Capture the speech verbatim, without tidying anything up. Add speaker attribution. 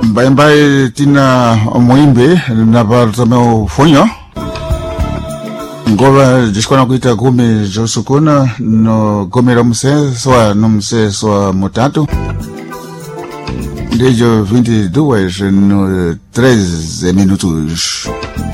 Speaker 1: Mbaye tina muimbe na bartameu fonyo ngova jishkona kuita kumi josukuna no gomera mse swa no mse swa mutatu dejo vinte e duas no treze minutos.